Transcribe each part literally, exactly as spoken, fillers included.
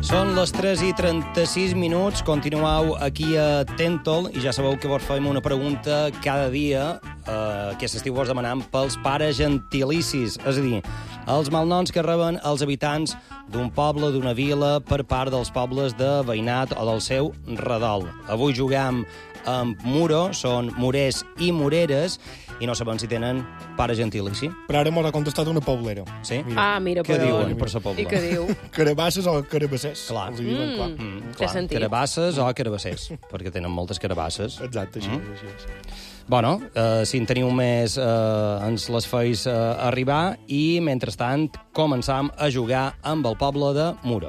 Són les tres i trenta-sis minuts, continueu aquí a Tentol i ja sabeu que vos fem una pregunta cada dia. Uh, aquest estiu vos demanam pels pares gentilicis, és a dir, els malnoms que reben els habitants d'un poble, d'una vila, per part dels pobles de veïnat o del seu redol. Avui juguem amb Muro, són morers i moreres, i no sabem si tenen pare gentilici. Però ara m'ha contestat una poblera. Sí? Mira. Ah, mira, Què però... diuen per sa pobla? I què diu? Carabasses o carabassers. Clar. Els hi diuen, Mm. clar. Mm, Té clar, sentit. carabasses o carabassers, perquè tenen moltes carabasses. Exacte, així, Mm. així és. Bueno, eh, si en teniu més, eh, ens les feis eh, arribar i, mentrestant, començam a jugar amb el poble de Muro.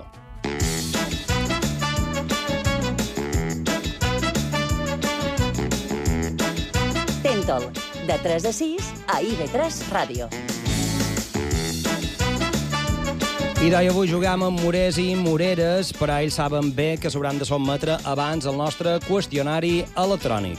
Tentol, de tres a sis a I V tres Ràdio. I d'ahir avui jugam amb morers i moreres, però ells saben bé que s'hauran de sotmetre abans el nostre qüestionari electrònic.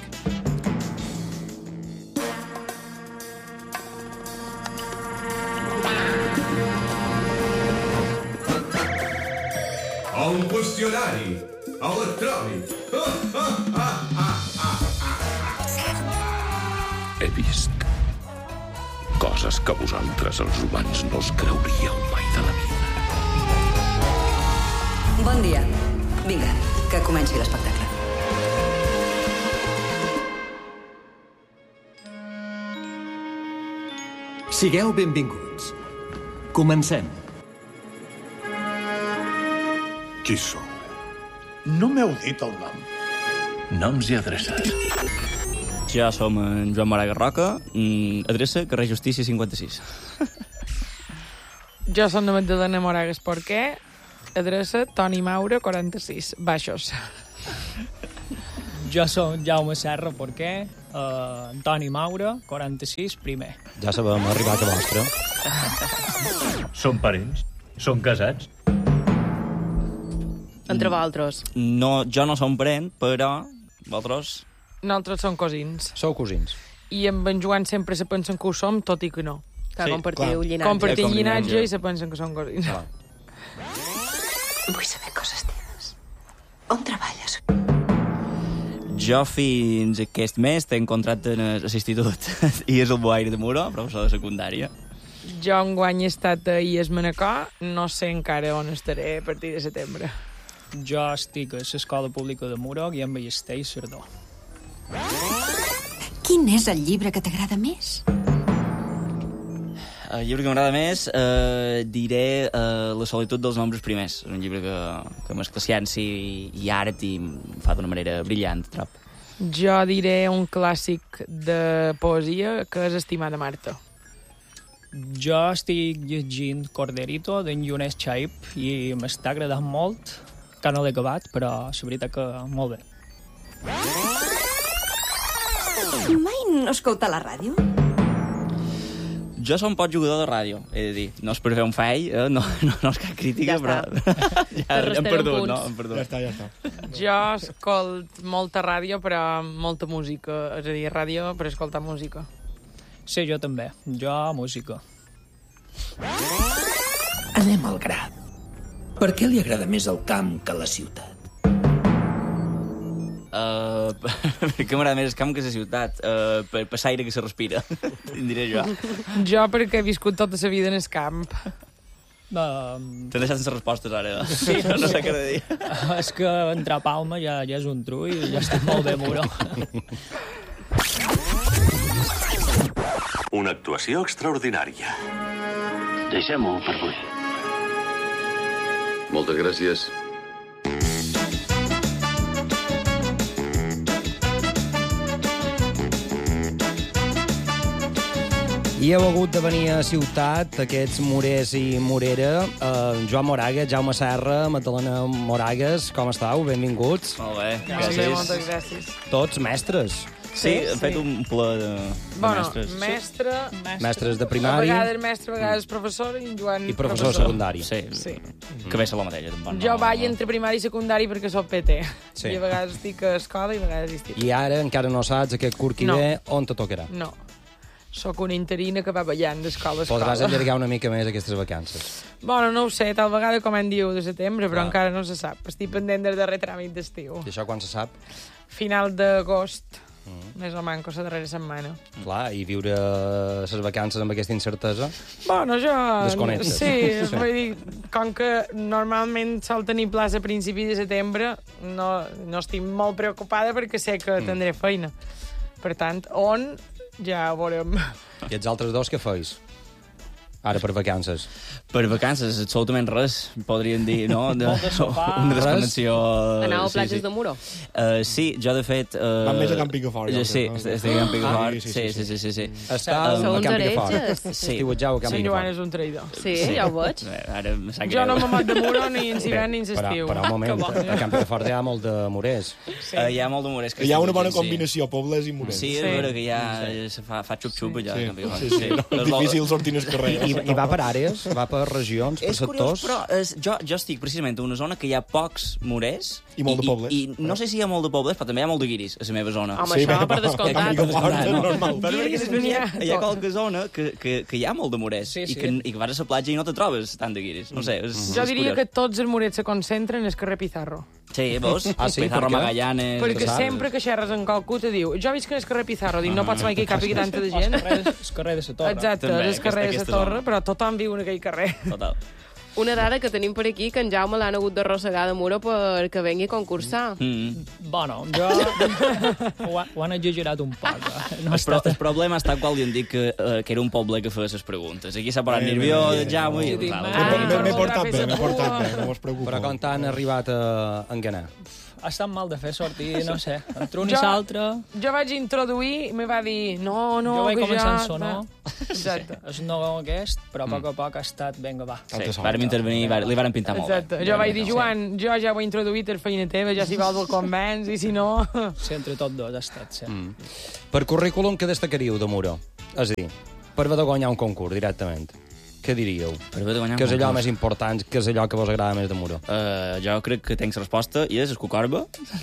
Un qüestionari electrònic. He vist coses que vosaltres, els humans, no us creuríeu mai de la vida. Bon dia. Vinga, que comenci l'espectacle. Sigueu benvinguts. Comencem. Qui sou? No m'heu dit el nom. Noms i adreces. Jo som en Joan Moraga Roca, adreça carrer Justícia cinquanta-sis. Jo som la Magdalena Moragas Porquer, adreça Toni Maura, quaranta-sis, Baixos. Jo som Jaume Serra Porquer, uh, Antoni Maura, quaranta-sis, primer. Ja sabem arribar a vostra. Són parents? Són casats? Entre vosaltres. No, jo no som parent, però vosaltres... Nosaltres som cosins. Sou cosins. I amb en Joan sempre se pensen que ho som, tot i que no. Clar, Sí, compartiu clar. llinatge. Compartim com llinatge llinatge. i se pensen que són cosins. Clar. Vull saber coses teves. On treballes? Jo fins aquest mes tenc contracte en l'institut i és el Boaire de Muro, professor de secundària. Jo enguany he estat a I E S Manacor, no sé encara on estaré a partir de setembre. Jo estic a l'Escola Pública de Muro i en Ballester i Cerdó. Quin és el llibre que t'agrada més? El llibre que m'agrada més eh, diré eh, La solitud dels nombres primers. És un llibre que, que mescla ciència i, i art i fa d'una manera brillant, trob. Jo diré un clàssic de poesia que és Estimada Marta. Jo estic llegint Corderito d'en Younes Chaib i m'està agradant molt, que no l'he acabat, però la veritat que molt bé. Mai no escolta la ràdio? Jo som poc jugador de ràdio, he de dir. No és per fer un fall, eh? no, no, no és cap crítica, Ja però... ja, restarem hem perdut, punts. no? Hem perdut. Ja està, ja està. Jo escolt molta ràdio, però molta música. És a dir, ràdio per escoltar música. Sí, jo també. Jo, música. Anem al gra. Per què li agrada més el camp que la ciutat? Uh, perquè m'agrada més el camp que la ciutat, uh, per, per l'aire que se respira, en diré jo. Jo perquè he viscut tota la vida en el camp. Um, T'he deixat sense respostes, ara. Sí, no, no sí. sé què he de dir. És que entrar a Palma ja, ja és un trull i ja estic molt bé, Muro. Una actuació extraordinària. Deixem-ho per avui. Moltes gràcies. I heu hagut de venir a ciutat, aquests morers i morera. Uh, Joan Moraga, Jaume Serra, Magdalena Moragas, com estàu? Benvinguts. Molt bé, Molt bé, moltes gràcies. Tots mestres. Sí, hem sí. fet un ple de, de Bueno, mestres. mestre... Mestres de A primari vegades mestre, a vegades professor i en Joan i professor secundari. Sí, Sí. que ve a la matèria, tampoc. Jo vaig entre primari i secundari perquè soc P T. Sí. I a vegades estic a escola i a vegades estic... I ara encara no saps aquest curt que No. ve on te tocarà. No. Soc una interina que va ballant d'escola a escola. Podràs allargar una mica més aquestes vacances. Bueno, no ho sé, tal vegada com en diu de setembre, però encara no se sap. Estic pendent del darrer tràmit d'estiu. I això quan se sap? Final d'agost, mm. més o manco, la darrera setmana. Clar, i viure les vacances amb aquesta incertesa... Bueno, jo... Desconnectes. Sí, sí, vull dir, com que normalment sol tenir plaça a principi de setembre, no, no estic molt preocupada perquè sé que tindré mm. feina. Per tant, on... ja ho veurem. I els altres dos què feis? Ara per vacances. Per vacances, absolutament res, podríem dir, no? De, Molt de sopar. Una desconnexió... Anau a sí, platges sí. de Muro? Uh, sí, jo de fet... Uh, Van més a Camp Picafort. Ja, sí, no? estic a Camp Picafort. Ah, sí, sí, sí, sí, sí, sí. Està Sou a uns Camp Picafort. heretges. Sí. Estiuetjau a Camp Sant Joan Picafort. és un traïdor. Sí, sí, ja ho veig. Ara em sap Jo greu. no me mot de Muro ni en hivern ni en Però, estiu. però un moment, a Camp Picafort hi ha molt de morers. Sí. Uh, hi ha molt d'humor. Hi ha una bona combinació, pobles i morers. Sí, és Sí. vera que ja se fa, fa xup-xup allà. Sí, a Camp Picafort. sí, sí. No, és difícil sortir al carrer. I, I va per àrees? Va per regions, per És curiós, sectors? però és, jo, jo estic precisament en una zona que hi ha pocs morers I molt de pobles. I, i no sé si hi ha molt de pobles, però també hi ha molt de guiris a la meva zona. Home, Sí, això bé, per va, descomptat. Camp Picafort, no. normal. Però perquè després hi ha, hi ha Tot. qualque zona que, que, que hi ha molt de morers Sí, sí. I, que, i que vas a la platja i no te trobes tant de guiris. No sé, és, Jo és diria curiós. que tots els morets se concentren en el carrer Pizarro. Sí, veus? Ah, sí? Pizarro Per què? Magallanes... Perquè saps? sempre que xerres amb qualcú te diu jo visc en el carrer Pizarro, dic no pots mai que hi càpiga tanta de gent. El carrer, el carrer de la Torre. Exacte, També, és el carrer de aquesta- la Torre, aquesta però tothom viu en aquell carrer. Total. Una rara que tenim per aquí, que en Jaume l'han hagut d'arrossegar de Muro perquè vengui a concursar. Mm. Bueno, jo... ho, ha- ho han exagerat un poc. eh? No El, pro, està... el problema està quan li han dit que, uh, que era un poble que feia les preguntes. Aquí s'ha posat Bé, nerviós, bé, bé. ja... Ui, Jo dic, val. "Ah, M'he m'he però portat fes bé, a m'he por". portat bé, no us preocupeu. Però com t'han arribat a enganar? Ha estat mal de fer sortir, no sé, entre un i Jo- l'altre. Jo vaig introduir i me va dir no, no, Jo vaig que començar ja... en sonor. Exacte. És no aquest, però a poc a poc ha estat, vinga, va. Sí, vàrem intervenir, var- li varen pintar molt Exacte. bé. Jo vaig dir, Joan, jo ja ho he introduït, és feina teva, ja si vols el convenç, i si no... Sí, entre tots dos ha estat, sí. Mm. Per currículum, què destacaríeu de Muro? És a dir, per haver de guanyar un concurs directament. Què diríeu? Per haver de guanyar un Que és allò concurs. més important, que és allò que vos agrada més de Muro? Uh, jo crec que tens resposta i és escucorba.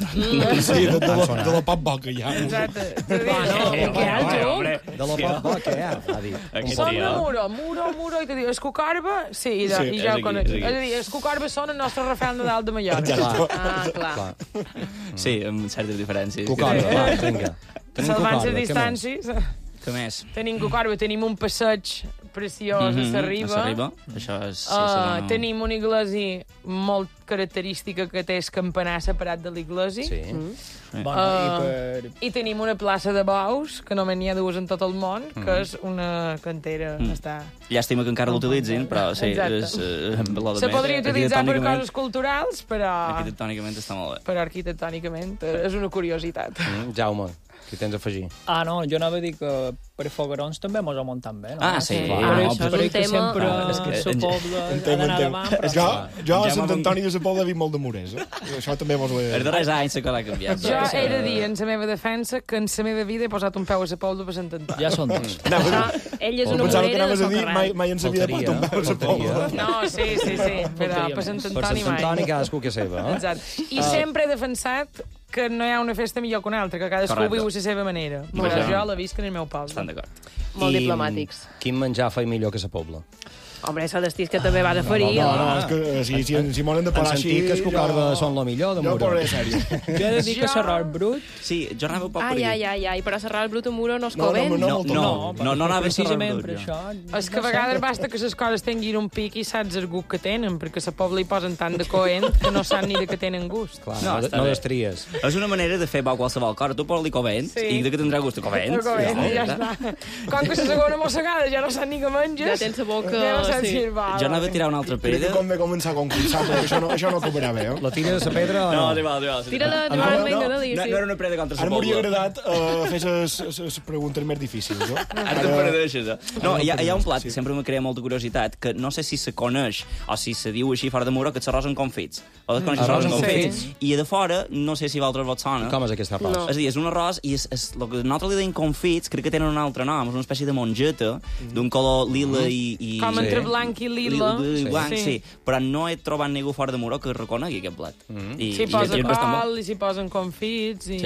Sí, de, de, la, de la pop boca, ja. Exacte. Bueno, què ha el joc? De la pop boca, ja, va dir. Són de Muro, Muro, Muro, i te diu, Escucarba? Sí, i, de, Sí, i és ja aquí, ho conec. és aquí. És a dir, Escucarba són el nostre Rafael Nadal de Mallorca. Clar, Ah, clar. clar. Sí, amb certes diferències. Cucorba, va, vinga. Tenim Salvant Cucorba, les què més? distàncies. Què més? Tenim Cucorba, tenim un passeig preciós Mhm, a Sarriba. A Sarriba. Això és... Sí, Uh, segona- tenim una iglesia molt característica que té el campanar separat de l'iglesia. Sí. Bueno, Uh, i per... I tenim una plaça de bous, que només n'hi ha dues en tot el món, Mm. que és una cantera. Mm. Està... Llàstima que encara l'utilitzin, però sí, Exacte. és... Uh, lo de Se més, podria utilitzar per arquitectònicament- coses culturals, però, Arquitectònicament està molt bé. però arquitectònicament eh, és una curiositat. Mm, Jaume, què tens a afegir? Ah, no, jo anava a dir que per foguerons també mos ho munten bé, no? Ah, sí. Però Ah, és- això és però un que tema- sempre Ah, és que- el seu poble ha Entenc, d'anar entenc. davant, però... Jo, jo a Ja Sant m'ha- Antoni de la Pobla he vist molt de morers, eh? Això també vos ho he... Els darrers anys que l'ha canviat. Jo he de dir, en la meva defensa, que en la meva vida he posat un peu a la Pobla per Sant Antoni. Ja són dos. No, Això, ell és una pensava que morera de anaves a dir socarrat. mai, mai en sa vida he posat un peu a la Pobla. No, sí, sí, sí, però Faltaria per Sant més. Per Antoni Sant Antoni mai. cadascú que seva, eh? Exacte. I sempre he defensat que no hi ha una festa millor que una altra, que cadascú Correcte. viu a la seva manera. Però Correcte. jo la visc en el meu poble. Estan d'acord. Molt I, diplomàtics. Quin menjar fa millor que sa Pobla? Home, s'ha d'estís que també vas a ferir. No, no, és que si, si, si m'ho han de En parar així... sentit que els Cucorba són lo millor de Jo Muro. parlaré sèrio. Jo he de dir que l'arròs brut... Sí, jo anava un poc per Ai, aquí. ai, ai, ai, però serrar el brut a Muro no es No, no, coven? no, No, no, no, no anava a ser precisament brut, per jo. això... És que a vegades basta que les coses tinguin un pic i saps el gust que tenen, perquè a la Pobla hi posen tant de coent que no sap ni de que tenen gust. Clar, No, no, està no bé. destries. És una manera de fer bo qualsevol cosa. Tu pots-li covent Sí. i de que tindrà gust de covent. De coent, i ja està. Com que la segona mossegada ja no sap ni que menges, Ja tens la boca... ja no saps sí. si és bo. Jo anava a tirar una altra Crec que pedra. com de començar a concursar, perquè això no, això no acabarà bé, eh? La tira de la pedra o no? No, igual, igual. Tira-la, no, Joan, no, vinga, no, dali, No, sí. no era una pedra contra la Ara m'hauria Pobla. agradat uh, fer les preguntes més difícils, no? Ara te'n perdeixes, eh? No, hi ha, hi ha un plat Sí. que sempre me crea molta curiositat, que no sé si se coneix o si se diu així fora de Muro, que és arròs amb confits. O es coneix Arròs arròs amb amb confits. I de fora, no sé si vosaltres vos sona. Com és aquest arròs? No. És a dir, és un arròs i és, és el que nosaltres li deim confits, crec que tenen un altre nom, és una espècie de mongeta d'un color lila i... i Com entre blanc i lila. Lila i blanc, Sí. sí. Però no he trobat ningú fora de Muro que reconegui aquest plat. Mm. I, S'hi i- posa i és bastant bo. col, i s'hi posen confits, i... Sí.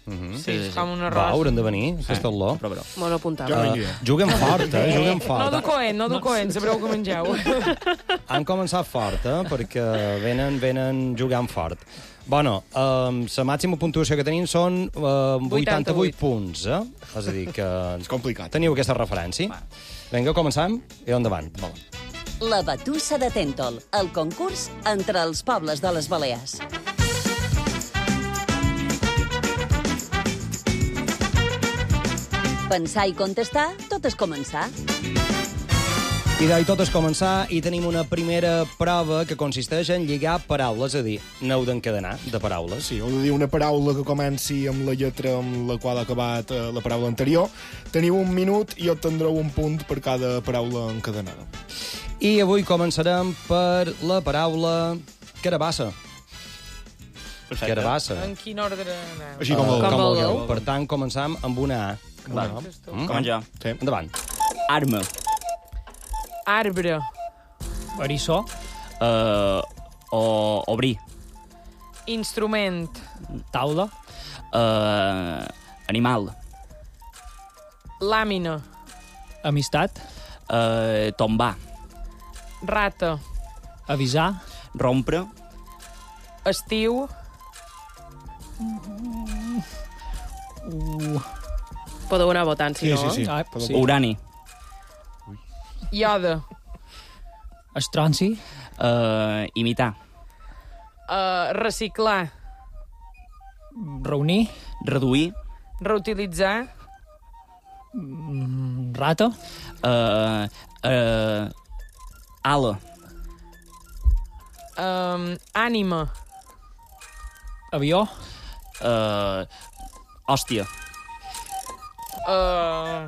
Mm-hmm. Sí, és com un Va, arròs. haurem de venir, aquesta olor. Però, però. Molt apuntat. Uh, juguem fort, eh? Juguem No fort. du coent, no du coent, sabreu que mengeu. Han començat fort, eh? Perquè venen, venen jugant fort. Bueno, um, la màxima puntuació que tenim són uh, vuitanta-vuit punts, eh? És a dir, que... És complicat. Teniu aquesta referència. Vinga, començam i endavant. La Batussa de Tèntol, el concurs entre els pobles de les Balears. Pensar i contestar, tot és començar. I d'ahir tot és començar i tenim una primera prova que consisteix en lligar paraules, és a dir, n'heu d'encadenar de paraules. Sí, heu de dir una paraula que comenci amb la lletra amb la qual ha acabat eh, la paraula anterior. Teniu un minut i obtendreu un punt per cada paraula encadenada. I avui començarem per la paraula carabassa. Perfecte. Carabassa. En quin ordre anem? Així com Uh, el... com vulgueu. vulgueu. Per tant, començam amb una A. Va, Mm? com jo. Sí. Endavant. Arma. Arbre. Eriçó. Uh, o obrir. Instrument. Taula. Uh, animal. Làmina. Amistat. Uh, tombar. Rata. Avisar. Rompre. Estiu. Uh, Podeu anar votant, si Sí, no. sí, sí. ah, Podeu- sí. Urani. Iode. Estronci. Uh, imitar. Uh, reciclar. Reunir. Reduir. Reutilitzar. Mm, Rata. Uh, uh, ala. Um, ànima. Avió. Uh, hòstia. Uh,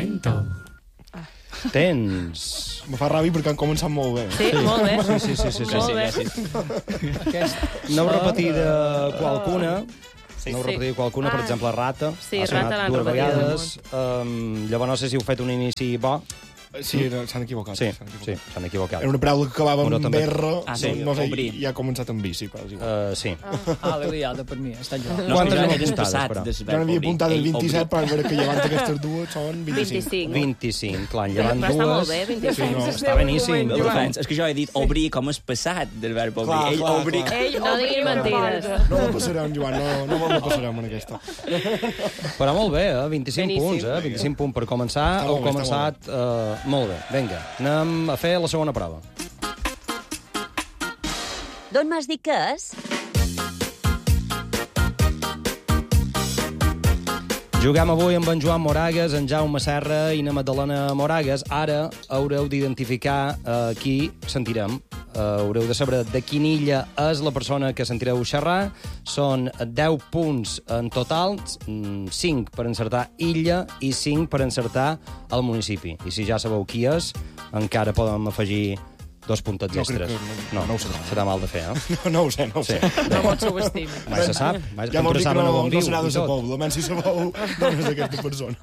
Tens... Me fa ràbia perquè han començat molt bé. Sí, molt bé. Sí, sí, sí, sí, sí. Molt bé. Aquest. N'heu repetit uh, qualcuna. Sí. N'heu Sí. repetit qualcuna, per Ah. exemple, rata. Sí, ha sonat rata l'han dues repetida. vegades. Um, llavors no sé si heu fet un inici bo. Sí, s'han equivocat. Sí, s'han equivocat. sí, s'han equivocat. Era una paraula que acabava Una amb també. berra, Ah, sí, sí, no sé, obrir. i ha començat amb bici, però és igual. Uh, sí. Ah, l'he liada per mi, està jo. No, Quantes és n'heu que és apuntades, passat però? de Jo n'havia apuntat el vint-i-set, però veure que llevant aquestes dues són vint-i-cinc. vint-i-cinc. vint-i-cinc, clar, llevant Però està molt dues... bé, vint-i-cinc. Sí, no. Està beníssim. No, defensa, és que jo he dit obrir com és passat del verb obrir. Clar, Ell clar, obrir... clar. Ell No obria diguis una mentides. porta. No la passarem, Joan, no, no la passarem en aquesta. Però molt bé, eh? vint-i-cinc Beníssim. punts, eh? vint-i-cinc punts per començar. Està Heu molt bé, està començat uh, molt bé. Vinga, anem a fer la segona prova. D'on m'has dit que és? Juguem avui amb en Joan Moragues, en Jaume Serra i na Magdalena Moragues. Ara haureu d'identificar uh, qui sentirem. Uh, haureu de saber de quina illa és la persona que sentireu xerrar. Són deu punts en total, cinc per encertar illa i cinc per encertar el municipi. I si ja sabeu qui és, encara podem afegir dos puntets No, extres. crec que no- no ho sabrà. Serà mal de fer, eh? No, no ho sé, no ho sé. No pot subestimar. Mai se sap. Mai, Ja m'ho dic que saben no, on no viu serà i de sa tot. pobla, almenys si sabeu d'on és aquesta persona.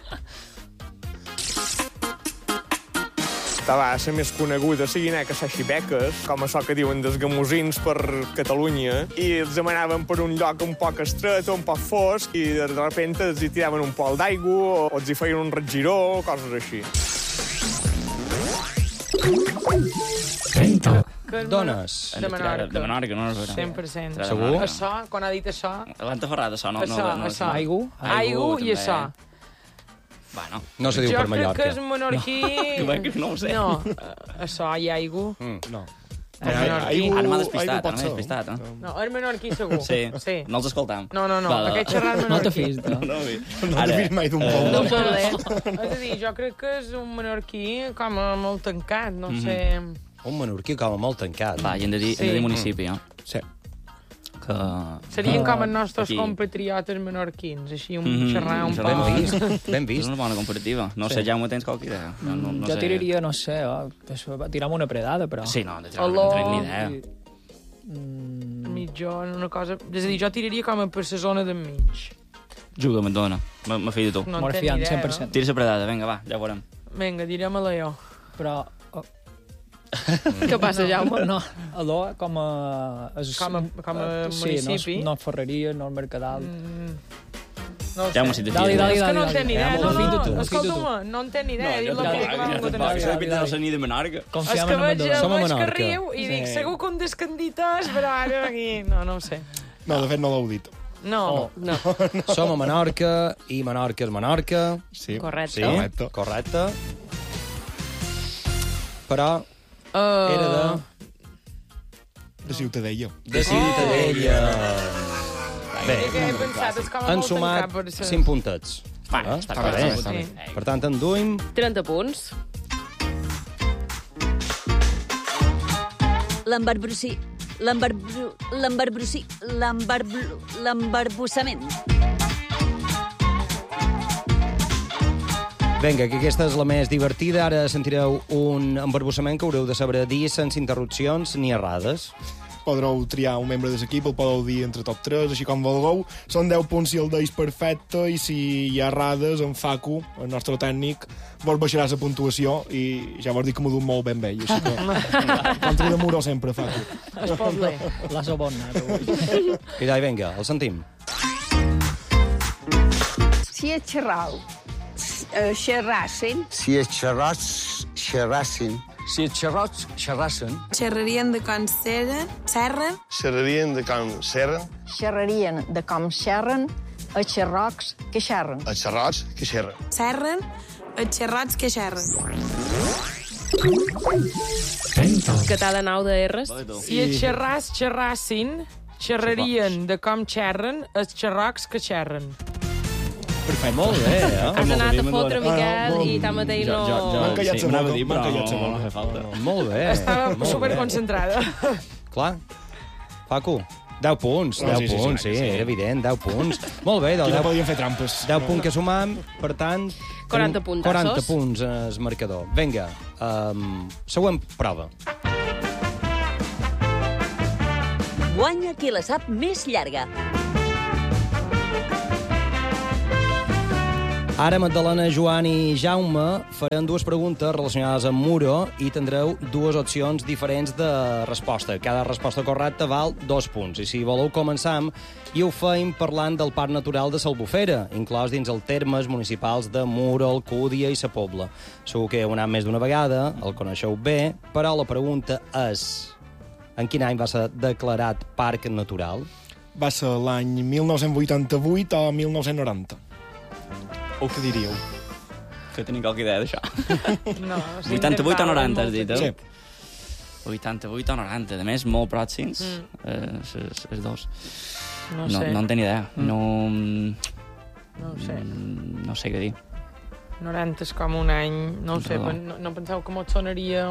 Tabassa més coneguda sigui que les xibeques, com això que diuen dels gamosins per Catalunya, i els demanaven per un lloc un poc estret o un poc fosc, i de repente els hi tiraven un pol d'aigua, o els hi feien un regiró, o coses així. Que Dones. De Menorca. De Menorca, no? cent per cent. Segur? Això, quan ha dit això... L'han tafarrat, això, no? Això, no, no, això. Aigu. Aigu i també. això. Bueno. No se diu Jo per crec Mallorca. que és menorquí... No, no ho sé. No, eh, això i aigu. Mm, no. És menorquí. Ara m'ha Aigu despistat, pot ara m'ha ser. despistat, eh? No, és menorquí segur. Sí, sí. no els escoltam. No, no, no, Va, va. aquest xerrat No te menorquí. fis, No, no. no, No t'he vist mai d'un poble. No poder. És a dir, jo crec que és un menorquí com a molt tancat, no Mhm. sé... Un menorquí com a molt tancat. Va, i hem de dir, hem de Sí. dir municipi, eh? Sí. Que... Serien com els nostres Aquí. compatriotes menorquins, així, un Mhm, xerrar un xerrar. poc. Ben vist, ben És vist. una bona comparativa. No Sí. sé, Jaume, tens qualque idea? No, no, no Jo sé. tiraria, no sé, oh, tirar una predada, però... Sí, no, de tirar Olor. no tenc ni idea. Mitjó, una cosa... És a dir, jo tiraria com a per la zona d'enmig. Juga, Madonna. Me, me fio de tu. No en té Morfiant, ni idea, cent per cent. Tira la predada, vinga, va, ja ho veurem. no? Vinga, direm a l'Eó. Però... Oh, Què passa, Jaume? no, Aló, com a... És, Com a- com a sí, municipi. no, és, no Ferreria, no el Mercadal. Mm, No Ja m'ho sé. Dali, dali, És que dali. no en té ni idea. dali. No, Confio no, tu, confio tu. escolta-me, no en té ni idea. No, He dit jo la tampoc. primera que m'ha vingut a Tampoc. la Soc de la nit de Menorca. És Confiem que en el veig, Medellín. Som a veig que Menorca. riu i dic, Sí. segur que un descandites, però ara aquí... No, no ho sé. No, de fet no l'heu dit. No, Oh. no. Som a Menorca i Menorca és Menorca. Sí. Correcte. Sí, Correcte. correcte. Però Uh, era de... De Ciutadella. de Ciutadella. Bé, És que he pensat, és com a han molt sumat tancat, per això. cinc puntets. Bueno, Ah, està està bé, bé. està bé. Per tant, enduim trenta punts. L'embarbrossi... L'embarbru... L'embarbrossi... L'embarbru... L'embarbussament. Vinga, que aquesta és la més divertida. Ara sentireu un embarbussament que haureu de saber dir sense interrupcions ni errades. Podreu triar un membre de l'equip, el podeu dir entre tots tres, així com vulgueu. Són deu punts si el deis perfecte i si hi ha errades, en Facu, el nostre tècnic, vos baixarà la puntuació i ja vos dic que m'ho duc molt ben bé. Així que, contra de muro sempre, Facu. Es pot bé. La sobonna, avui. I dai, vinga, el sentim. Si és xerrau, xerrassin. Si és xerrats, xerrassin. Si els xerrots xerrassen. Xerrarien de com serren, serren. Xerrarien de com serren. Xerrarien de com xerren els xerrocs que xerren. Els xerrots que xerren. Serren els xerrots que xerren. Que t'ha de nau de R's. Si els xerrats xerrassin, xerrarien de com xerren els xerrocs que xerren. Perfecte. Molt bé, eh? Has anat a fotre, Miquel, i tanmateix no... M'han callat sí, la m'anava boca, a dir, m'han però callat la no, boca. no fa falta. Molt bé. Estava molt bé. superconcentrada. Clar. Facu, deu punts, No, deu sí, sí, sí, punts, sí, sí. era evident, deu punts. Molt bé, Aquí doncs no deu, podien fer trampes. deu punts que sumam, per tant... quaranta tenim puntazos. quaranta punts és marcador. Vinga, um, següent prova. Guanya qui la sap més llarga. Ara Magdalena, Joan i Jaume faran dues preguntes relacionades amb Muro i tindreu dues opcions diferents de resposta. Cada resposta correcta val dos punts. I si voleu començar, i ho feim parlant del Parc Natural de l'Albufera, inclòs dins els termes municipals de Muro, Alcúdia i Sa Pobla. Segur que heu anat més d'una vegada, el coneixeu bé, però la pregunta és: en quin any va ser declarat Parc Natural? Va ser l'any mil nou-cents vuitanta-vuit o mil nou-cents noranta. O què diríeu? Que tenim qualque idea d'això. No, vuitanta-vuit o noranta, has dit, eh? Sí. vuitanta-vuit o noranta, de més, molt pròxims, Mm. eh, els dos. No No, sé. no en tenc idea. Mm. No... No ho sé. Mm, No sé què dir. noranta és com un any... No ho sé, No. no, no penseu que m'ho sonaria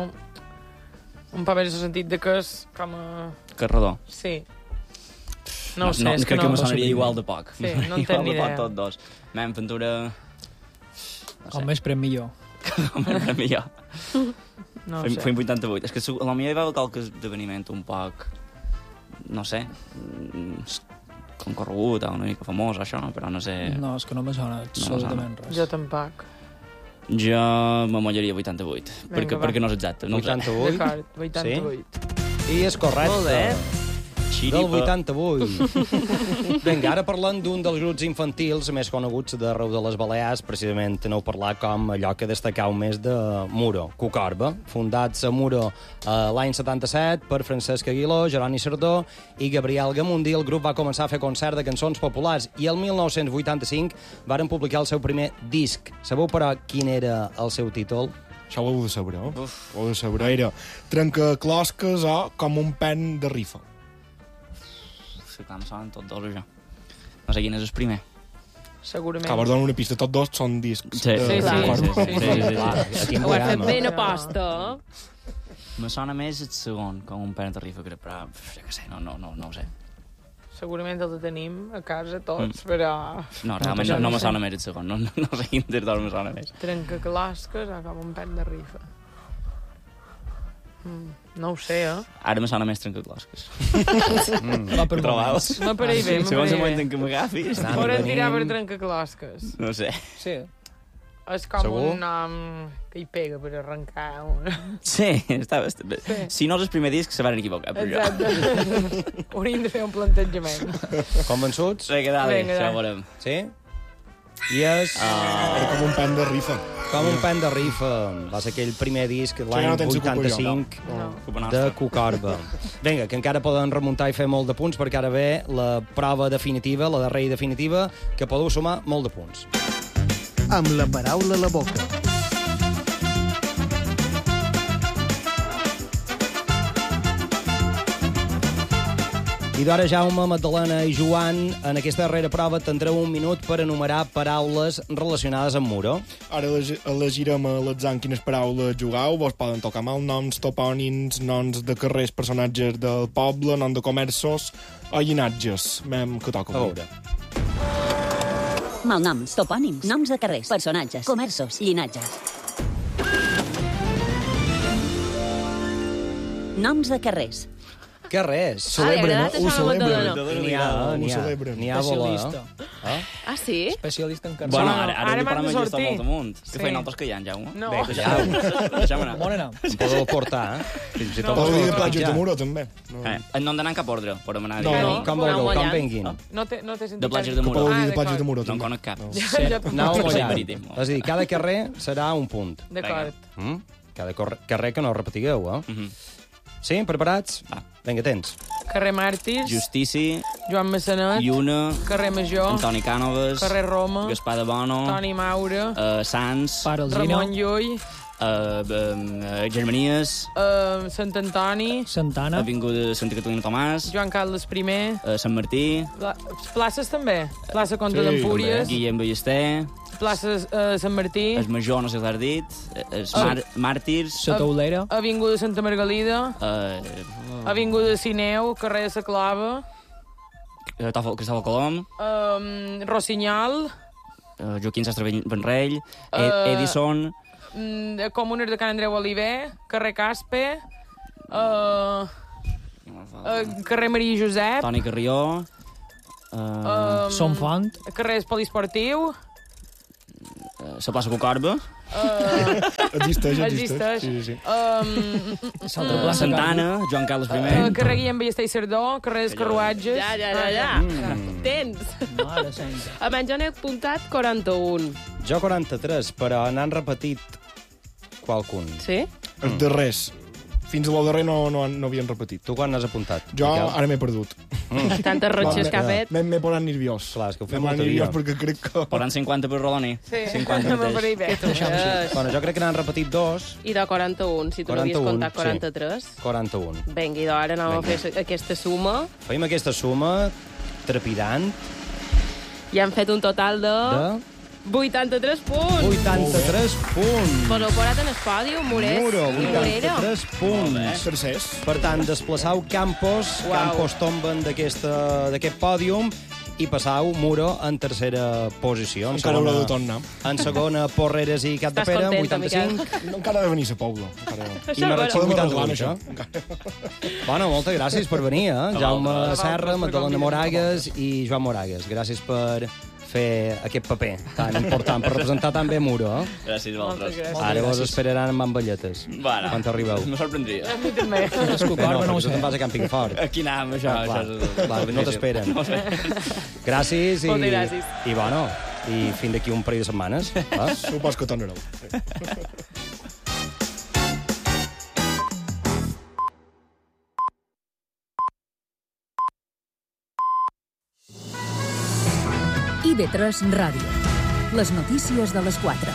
un pa més el sentit de que és com a... Carredor. Sí. No, ho sé, no, és que crec no... que me sonaria igual de poc. Sí, no en tenc ni Igual de poc idea. tots dos. Mem Ventura... No Com més pren millor. Com més pren millor. No ho Fem, sé. fem vuitanta-vuit. És que a la millor hi va haver qualque esdeveniment un poc... No sé... mm, concorregut o una mica famós, això, però no sé... No, és que no me sona absolutament res. Jo tampoc. Jo me mollaria vuitanta-vuit, Vinga, perquè, va. perquè no és exacte. No ho sé. vuitanta-vuit? D'acord, vuitanta-vuit. Sí? I és correcte. Molt bé. Del vuitanta-vuit. Vinga, ara parlant d'un dels grups infantils més coneguts d'arreu de les Balears, precisament aneu a parlar com allò que destacau més de Muro, Cucorba, fundats a Muro eh, l'any setanta-set per Francesc Aguiló, Jeroni Sardó i Gabriel Gamundi. El grup va començar a fer concert de cançons populars i el mil nou-cents vuitanta-cinc varen publicar el seu primer disc. Sabeu, però, quin era el seu títol? Això ho heu de saber, eh? Ho heu de saber. Era trencaclosques o com un pen de rifa. Sí, clar, em sonen tots dos, això. No sé quin és el primer. Segurament. Que vos dono una pista, tots dos són discs. Sí, de... sí, sí, de- sí, sí, sí, sí, sí. Clar, aquí en Ho has fet programa. ben a posta. Me sona més el segon, com un pen de rifa, crec, però ja que sé, no, no, no, no ho sé. Segurament el tenim a casa tots, Mm. però... No, realment no, no me sona més el segon, no, no, no sé quin dels dos me sona més. Trencaclosques o com un pen de rifa. Mm, no ho sé, eh? Ara me sona més trencaclosques. Mm. Va per Trobaves? moments. M'apareix bé, Segons el m'apareix moment bé. en què m'agafis. Poden tirar per trencaclosques. No sé. Sí. És com Segur? un nom que hi pega per arrencar. Una... Sí, està, està bé. Sí. Si no és el primer disc, se van equivocar, però jo. Exacte. Hauríem de fer un plantejament. Convençuts? Vinga, dale, Vinga, ja dale. ho veurem. Sí? I és... Era com un pen de rifa. Com un pen de rifa. Va ser aquell primer disc l'any no tens vuitanta-cinc No. de Cucorba. Vinga, que encara poden remuntar i fer molt de punts, perquè ara ve la prova definitiva, la darrera i definitiva, que podeu sumar molt de punts. Amb la paraula a la boca. I d'ara, Jaume, Magdalena i Joan, en aquesta darrera prova tindreu un minut per enumerar paraules relacionades amb Muro. Ara elegirem a l'atzar quines paraules jugueu. Vos poden tocar malnoms, topònims, noms de carrers, personatges del poble, noms de comerços o llinatges. Mem que toca a veure. Malnoms, topònims, noms de carrers, personatges, comerços, llinatges. Noms de carrers. Carrers. Celebren, Ah, li ha agradat ho això a la celebren. Magdalena. N'hi ha, n'hi ha. celebren. N'hi ha a volar. Especialista. Ah? Ah, sí? Especialista en carrers. Bueno, ara, ara, Ara ara li m'han parem de a llista sortir. molt amunt. Sí. Que feien altres que hi ha, Jaume? No. Bé, deixeu. Deixem anar. Bon nom. Em podeu portar, eh? Fins i tot Podeu dir de us platges ja. de Muro, també. No. Eh, no hem d'anar en cap ordre, però m'anar No, dir. no. Com No, vulgueu, molt com llarg. venguin. No té, no té sentit. De platges de Que Muro. podeu dir Ah, de platges de Muro, No en també. conec cap. No. Anau molt Sí, llarg. marítim. És a dir, cada carrer serà un punt. D'acord. Mm? Cada cor- carrer que no repetigueu, eh? Mhm. Sí, preparats? Va, vinga, tens. Carrer Màrtirs, Justici, Joan Massanet, Lluna, Carrer Major, Antoni Cànoves, Carrer Roma, Gaspar de Bono, Toni Maura, uh, Sants, Pare Alzina, Ramon Llull, uh, uh, Germanies, uh, Sant Antoni, Santana, Avinguda Santa Catalina Tomàs, Joan Carles I, uh, Sant Martí, la, places també, plaça Comte Sí, d'Empúries, Guillem Ballester, plaça uh, Sant Martí, el Major, no sé si l'has dit, els Ah. Mar Màrtirs, la Taulera, Avinguda Santa Margalida, uh, Avinguda Sineu, carrer de sa Clava, Cristòfol Cristòfol Colom, um, Rossinyol, uh, Joaquim Sastre Benrell, Uh, Ed Edison, mm, Comunes de Can Andreu Oliver, carrer Caspe, uh, uh, carrer Maria Josep, Toni Carrió, uh, um, Som Font, carrer Poliesportiu, la plaça Cucorba, uh, Existeix, existeix. existeix, Sí, sí, sí. um, Salta uh, Plaça Santana, Joan Carles uh, I, carrer Guillem Ballester i Cerdó, carrer dels Carruatges. Ja, ja, ja, ja. Mm. Tens. Mare santa. Almenys jo n'he apuntat quaranta-un. Jo quaranta-tres, però n'han repetit qualcun. Sí? Els darrers. Fins a lo darrer no, no, no havien repetit. Tu quan n'has apuntat? Jo Miquel? ara m'he perdut. Mm. Tantes rotxes que ha fet. M'he m'he posat nerviós. Clar, és que ho M'he fem posat molta nerviós dia. perquè crec que... Poran cinquanta per Roloni. Sí, cinquanta no mateix. m'apareix bé. Bueno, jo crec que n'han repetit dos. I de quaranta-un, si tu n'havies quaranta-un, comptat quaranta-tres. Sí. quaranta-un. Vinga, i d'ara anem a fer aquesta suma. Fem aquesta suma trepidant I hem fet un total de... de vuitanta-tres punts! vuitanta-tres punts. Però posat en el pòdium, Morés. Muro, i Morera. vuitanta-tres punts. Tercers. Per tant, desplaçau Campos, Uau. Campos tomben d'aquesta- d'aquest pòdium i passau Muro en tercera posició. En Encara haurà de tornar. En segona, Porreres i Cap de Estàs Pere, contenta, vuitanta-cinc. No, encara ha de venir a Pobla. Encara... I Marratxí, Podem arreglar vuitanta-vuit, això. eh? Bueno, moltes gràcies per venir, eh? Jaume Serra, Magdalena Moragues i Joan Moragues. Gràcies per fer aquest paper tan important, per representar tan bé Muro, eh? Gràcies a vosaltres. gràcies. Ara vos esperaran amb amballetes. Bueno, Quan t'arribeu. me sorprendria. A mi també. No, no, tu te'n vas a Camping Fort. Aquí anàvem, això. Ah, clar, això és, clar, no t'esperen. Gràcies i... Moltes gràcies. I, bueno, i fins d'aquí un parell de setmanes. Va? Supos que tornareu. I V tres Ràdio. Les notícies de les quatre.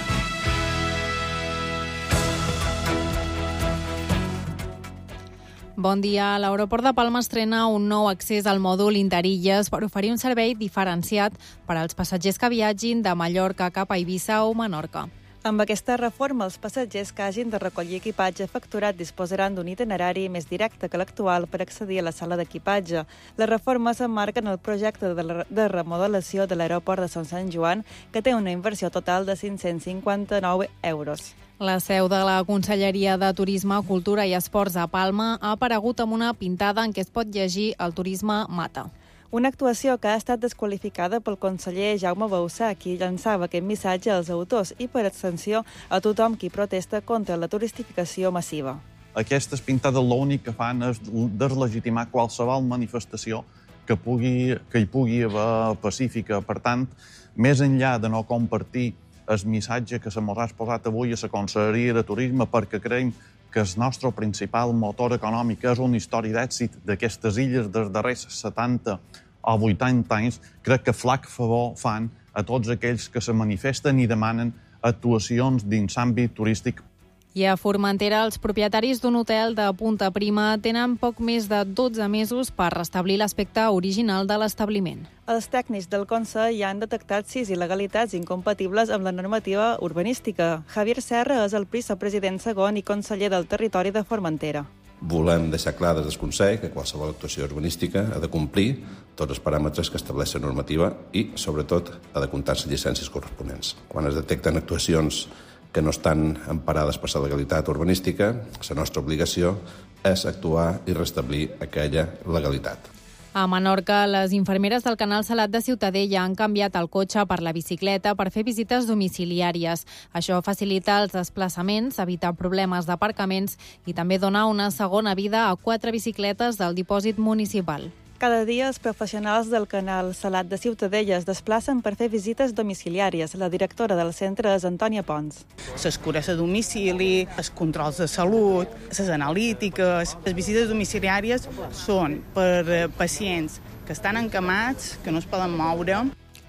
Bon dia. L'aeroport de Palma estrena un nou accés al mòdul Interilles per oferir un servei diferenciat per als passatgers que viatgin de Mallorca cap a Eivissa o Menorca. Amb aquesta reforma, els passatgers que hagin de recollir equipatge facturat disposaran d'un itinerari més directe que l'actual per accedir a la sala d'equipatge. La reforma s'emmarca en el projecte de remodelació de l'aeroport de Sant Sant Joan, que té una inversió total de cinc-cents cinquanta-nou euros. La seu de la Conselleria de Turisme, Cultura i Esports a Palma ha aparegut amb una pintada en què es pot llegir "El turisme mata". Una actuació que ha estat desqualificada pel conseller Jaume Bausà, qui llançava aquest missatge als autors i, per extensió, a tothom qui protesta contra la turistificació massiva. Aquestes pintades l'únic que fan és deslegitimar qualsevol manifestació que, pugui, que hi pugui haver pacífica. Per tant, més enllà de no compartir el missatge que se mos ha posat avui a la Conselleria de Turisme, perquè creiem que el nostre principal motor econòmic és una història d'èxit d'aquestes illes dels darrers setanta o vuitanta anys, crec que flac favor fan a tots aquells que se manifesten i demanen actuacions dins l'àmbit turístic. I a Formentera, els propietaris d'un hotel de Punta Prima tenen poc més de dotze mesos per restablir l'aspecte original de l'establiment. Els tècnics del Consell ja han detectat sis il·legalitats incompatibles amb la normativa urbanística. Javier Serra és el vicepresident segon i conseller del Territori de Formentera. Volem deixar clar des del Consell que qualsevol actuació urbanística ha de complir tots els paràmetres que estableix la normativa i, sobretot, ha de comptar les llicències corresponents. Quan es detecten actuacions que no estan emparades per la legalitat urbanística, la nostra obligació és actuar i restablir aquella legalitat. A Menorca, les infermeres del Canal Salat de Ciutadella han canviat el cotxe per la bicicleta per fer visites domiciliàries. Això facilita els desplaçaments, evita problemes d'aparcaments i també dona una segona vida a quatre bicicletes del dipòsit municipal. Cada dia els professionals del Canal Salat de Ciutadella es desplacen per fer visites domiciliàries. La directora del centre és Antònia Pons. Les cures a domicili, els controls de salut, les analítiques. Les visites domiciliàries són per pacients que estan encamats, que no es poden moure.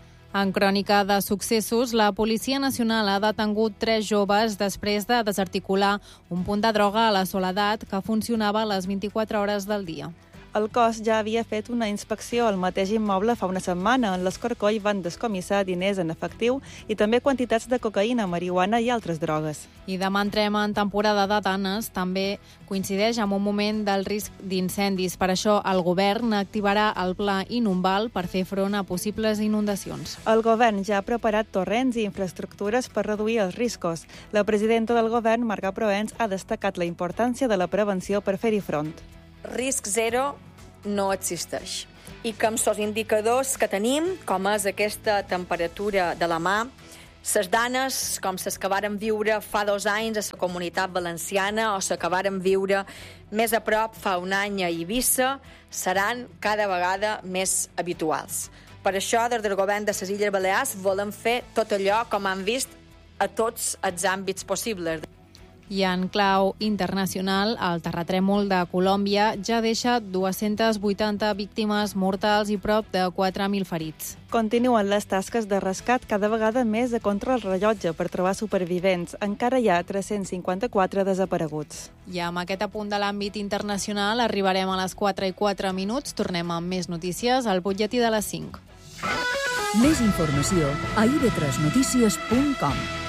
En crònica de successos, la Policia Nacional ha detengut tres joves després de desarticular un punt de droga a la Soledat que funcionava a les vint-i-quatre hores del dia. El cos ja havia fet una inspecció al mateix immoble fa una setmana. En l'escorcoll van descomissar diners en efectiu i també quantitats de cocaïna, marihuana i altres drogues. I demà entrem en temporada de danes. També coincideix amb un moment del risc d'incendis. Per això el govern activarà el pla Inumbal per fer front a possibles inundacions. El govern ja ha preparat torrents i infraestructures per reduir els riscos. La presidenta del govern, Marga Proens, ha destacat la importància de la prevenció per fer-hi front. Risc zero no existeix. I que amb els indicadors que tenim, com és aquesta temperatura de la mà, les danes, com les que varen viure fa dos anys a la Comunitat Valenciana o les que varen viure més a prop fa un any a Eivissa, seran cada vegada més habituals. Per això, des del govern de les Illes Balears, volem fer tot allò com han vist a tots els àmbits possibles. I en clau internacional, el terratrèmol de Colòmbia ja deixa dues-centes vuitanta víctimes mortals i prop de quatre mil ferits. Continuen les tasques de rescat cada vegada més a contrarrellotge per trobar supervivents. Encara hi ha tres-cents cinquanta-quatre desapareguts. I amb aquest apunt de l'àmbit internacional arribarem a les quatre i quatre minuts. Tornem amb més notícies al butlletí de les cinc. Més informació a i ve tres notícies punt com.